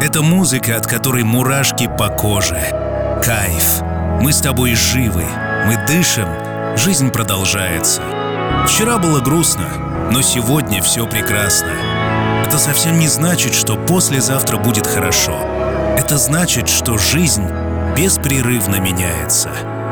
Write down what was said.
Это музыка, от которой мурашки по коже. Кайф. Мы с тобой живы, мы дышим, жизнь продолжается. Вчера было грустно, но сегодня все прекрасно. Это совсем не значит, что послезавтра будет хорошо. Это значит, что жизнь беспрерывно меняется.